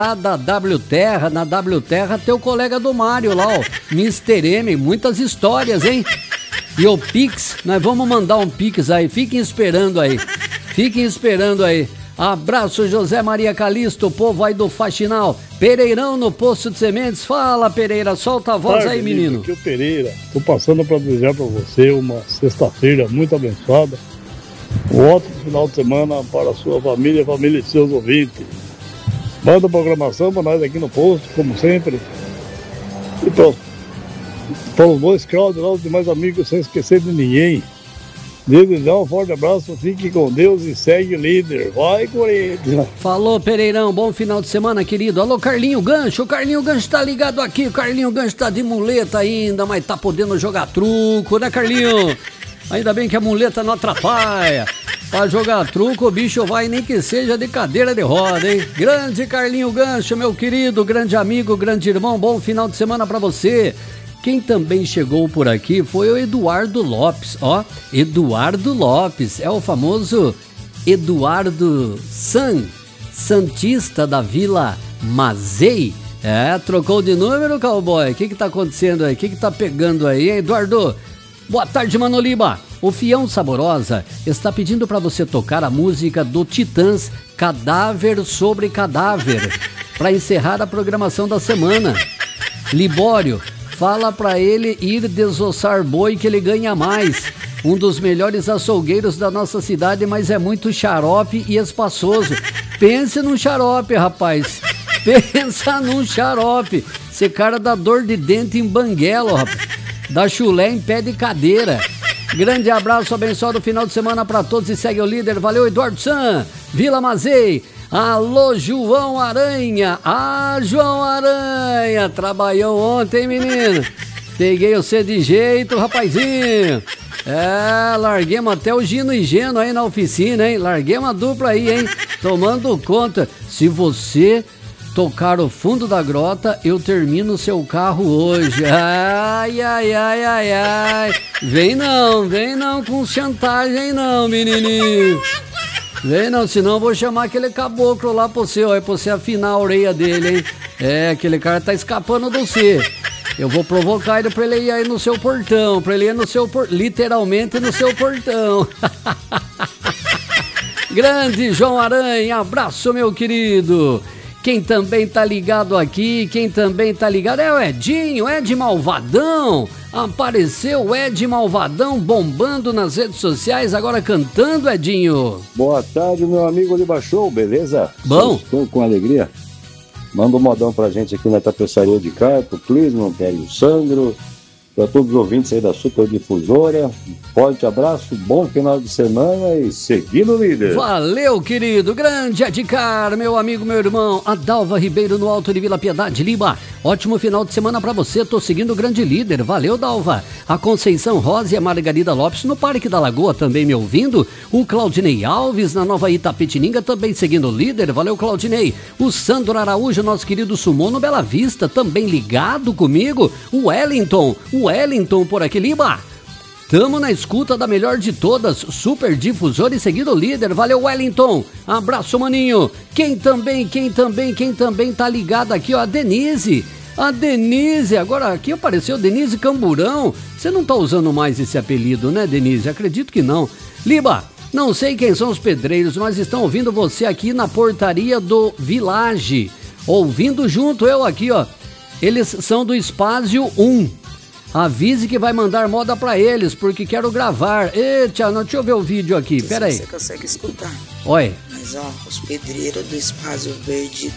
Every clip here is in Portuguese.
da W Terra, na W Terra tem o colega do Mário lá, ó, Mr. M, muitas histórias, hein? E o Pix, nós vamos mandar um Pix aí, fiquem esperando aí. Abraço, José Maria Calisto, o povo aí do Faxinal. Pereirão no Posto de Sementes. Fala, Pereira, solta a voz aí, menino. Aqui é o Pereira. Tô passando para desejar para você uma sexta-feira muito abençoada. Um ótimo final de semana para a sua família e seus ouvintes. Manda programação para nós aqui no posto, como sempre. E pronto. Para os dois Cláudio, os demais amigos, sem esquecer de ninguém. Desde então, um forte abraço, fique com Deus e segue o líder. Vai, Corinthians! Falou, Pereirão, bom final de semana, querido. Alô, Carlinho Gancho, o Carlinho Gancho tá ligado aqui, o Carlinho Gancho tá de muleta ainda, mas tá podendo jogar truco, né, Carlinho? Ainda bem que a muleta não atrapalha. Pra jogar truco, o bicho vai nem que seja de cadeira de roda, hein? Grande Carlinho Gancho, meu querido, grande amigo, grande irmão, bom final de semana pra você. Quem também chegou por aqui foi o Eduardo Lopes, ó, Eduardo Lopes, é o famoso Eduardo Santista da Vila Mazei. Trocou de número, cowboy, o que tá acontecendo aí, o que tá pegando aí, hein, Eduardo? Boa tarde, Manoliba. O Fião Saborosa está pedindo para você tocar a música do Titãs, Cadáver sobre Cadáver, para encerrar a programação da semana. Libório, fala para ele ir desossar boi que ele ganha mais. Um dos melhores açougueiros da nossa cidade, mas é muito xarope e espaçoso. Pense num xarope, rapaz. Pensa num xarope. Esse cara dá dor de dente em banguelo, rapaz. Dá chulé em pé de cadeira. Grande abraço, abençoado final de semana para todos e segue o líder. Valeu, Eduardo San, Vila Mazei. Alô, João Aranha. João Aranha, trabalhou ontem, menino. Peguei você de jeito, rapazinho. Larguemos até o Gino e Geno aí na oficina, hein? Larguemos a dupla aí, hein? Tomando conta. Se você tocar o fundo da grota, eu termino seu carro hoje. Ai. Vem não com chantagem não, menininho. Vem não, senão eu vou chamar aquele caboclo lá pra você afinar a orelha dele, hein? Aquele cara tá escapando do você. Eu vou provocar ele pra ele ir aí no seu portão, literalmente no seu portão. Grande João Aranha, abraço, meu querido. Quem também tá ligado aqui, é o Edinho, Ed Malvadão. Apareceu o Ed Malvadão bombando nas redes sociais, agora cantando, Edinho. Boa tarde, meu amigo Oliva Show, beleza? Bom. Estou com alegria. Manda um modão pra gente aqui na tapeçaria de Carpo, Clisman, Pélio Sandro, para todos os ouvintes aí da Super Difusora. Forte abraço, bom final de semana e seguindo o líder. Valeu, querido, grande Edgar, meu amigo, meu irmão. Adalva Ribeiro no Alto de Vila Piedade, Lima. Ótimo final de semana pra você, tô seguindo o grande líder. Valeu, Dalva. A Conceição Rosa e a Margarida Lopes no Parque da Lagoa também me ouvindo. O Claudinei Alves na Nova Itapetininga também seguindo o líder. Valeu, Claudinei. O Sandro Araújo, nosso querido Sumô no Bela Vista, também ligado comigo. O Wellington por aqui, Lima. Tamo na escuta da melhor de todas, Super Difusor e seguido líder. Valeu, Wellington. Abraço, maninho. Quem também tá ligado aqui, ó, a Denise. Agora aqui apareceu Denise Camburão. Você não tá usando mais esse apelido, né, Denise? Acredito que não. Liba, não sei quem são os pedreiros, mas estão ouvindo você aqui na portaria do Village. Ouvindo junto eu aqui, ó. Eles são do Espásio 1. Avise que vai mandar moda pra eles, porque quero gravar. Deixa eu ver o vídeo aqui, pera aí. Você consegue escutar. Oi. Mas ó, os pedreiros do Espaço Verde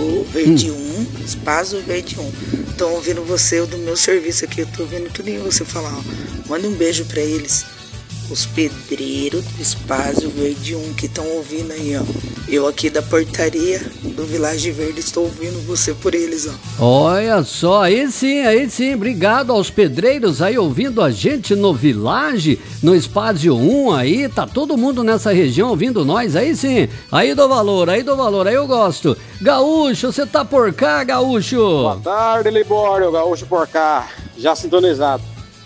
1, Espaço Verde 1, estão ouvindo você, do meu serviço aqui, eu tô ouvindo tudo em você falar, ó. Manda um beijo pra eles. Os pedreiros do Espaço Verde 1 que estão ouvindo aí, ó. Eu aqui da portaria do Village Verde estou ouvindo você por eles, ó. Olha só, aí sim, obrigado aos pedreiros aí ouvindo a gente no Village, no Espaço 1 aí, tá todo mundo nessa região ouvindo nós, aí sim, aí dou valor, aí eu gosto. Gaúcho, você tá por cá, Gaúcho? Boa tarde, Libório, Gaúcho por cá, já sintonizado.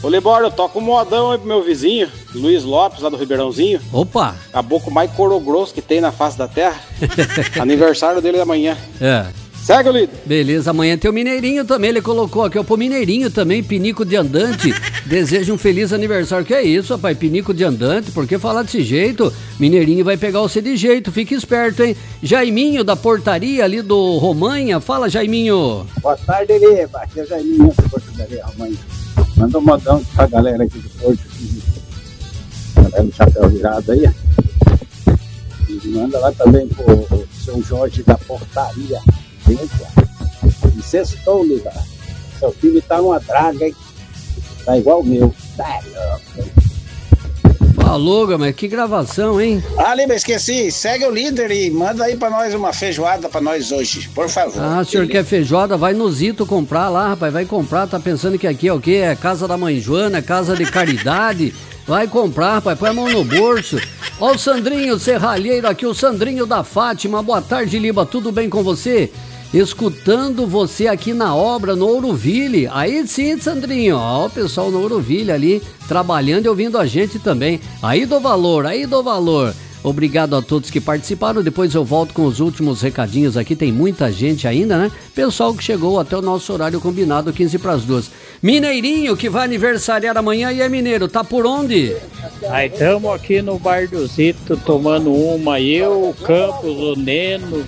Ô, Libório, toca um modão aí pro meu vizinho, Luiz Lopes, lá do Ribeirãozinho. Opa! Caboclo mais coro grosso que tem na face da terra. Aniversário dele amanhã. É. Segue o líder. Beleza, amanhã tem o Mineirinho também, ele colocou aqui, ó, pro Mineirinho também, pinico de andante, deseja um feliz aniversário. Que é isso, rapaz, pinico de andante, por que falar desse jeito? Mineirinho vai pegar você de jeito, fique esperto, hein? Jaiminho da portaria ali do Romanha, fala, Jaiminho. Boa tarde, Liba, aqui é Jaiminho da portaria Romanha. Manda um modão pra galera aqui do Porto, galera do chapéu virado aí, e manda lá também pro São Jorge da portaria. E sextou, Liga. Seu filho tá uma draga, hein? Tá igual o meu. Tá louco. Falou, mas que gravação, hein? Ah, Liba, esqueci. Segue o líder e manda aí pra nós uma feijoada pra nós hoje, por favor. Ah, o senhor quer feijoada? Vai no Zito comprar lá, rapaz. Vai comprar, tá pensando que aqui é o quê? É casa da mãe Joana, é casa de caridade. Vai comprar, rapaz. Põe a mão no bolso. Ó o Sandrinho Serralheiro aqui, o Sandrinho da Fátima. Boa tarde, Liba. Tudo bem com você? Escutando você aqui na obra no Ouroville. Aí sim, Sandrinho, ó, o pessoal no Ouroville ali trabalhando e ouvindo a gente também. Aí do valor, aí do valor. Obrigado a todos que participaram. Depois eu volto com os últimos recadinhos aqui. Tem muita gente ainda, né? Pessoal que chegou até o nosso horário combinado, 15:02. Mineirinho, que vai aniversariar amanhã e é mineiro. Tá por onde? Aí estamos aqui no Bar do Zito tomando uma. Eu, o Campos, o Neno.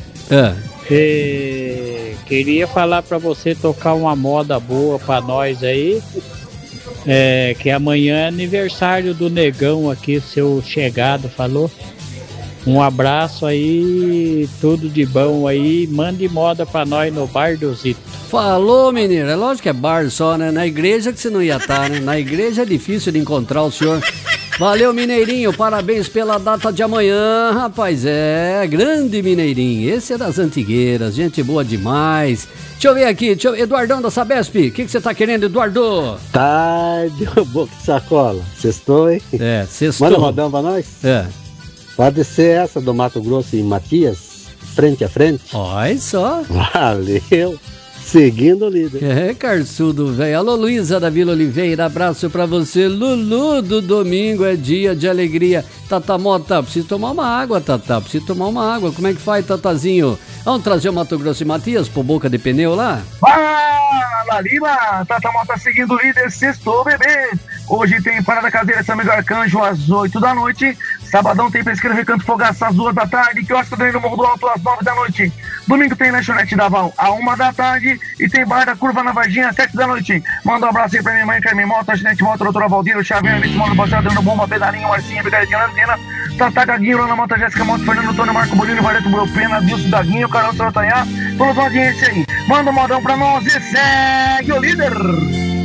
Queria falar pra você tocar uma moda boa pra nós aí. Que amanhã é aniversário do Negão aqui, seu chegado, falou. Um abraço aí, tudo de bom aí. Mande moda pra nós no Bar do Zito. Falou, menino. É lógico que é bar só, né? Na igreja que você não ia estar, né? Na igreja é difícil de encontrar o senhor. Valeu, Mineirinho. Parabéns pela data de amanhã, rapaz. É, grande Mineirinho. Esse é das antigueiras. Gente boa demais. Deixa eu ver aqui. Eduardão da Sabesp. O que você tá querendo, Eduardo? Tarde, boca de sacola. Sextou, hein? É, sextou. Manda um rodão pra nós? É. Pode ser essa do Mato Grosso e Matias, frente a frente. Olha só. Valeu. Seguindo o líder. É, Carçudo, velho. Alô, Luísa da Vila Oliveira, abraço pra você. Lulu, do domingo é dia de alegria. Tata Mota, preciso tomar uma água, Tata. Preciso tomar uma água. Como é que faz, Tatazinho? Vamos trazer o Mato Grosso e Matias pro Boca de Pneu lá? Fala, Lima! Tata Mota seguindo o líder, sextou, bebê. Hoje tem Parada Caseira São Miguel Arcanjo às 8 da noite. Sabadão tem Pesqueira Recanto Fogaça às 2 da tarde. Quiosque do Morro do Alto às 9 da noite. Domingo tem Lanchonete da Val às 1 da tarde. E tem Bar da Curva na Varginha às 7 da noite. Manda um abraço aí pra minha mãe, Carmen Mota, Ginete Mota, Doutora Valdir, o Xavier, Alice Mota, Baixada, Dando Bomba, Pedalinho, Marcinha, Picaretinha, Antena, Tata Gaguinho, Lana Mota, Jéssica Mota, Fernando Antônio, Marco Bolino, Vareto Buelpena, Dilson Daguinho, Carol Sortanhá, toda a audiência aí. Manda um modão pra nós e segue o líder.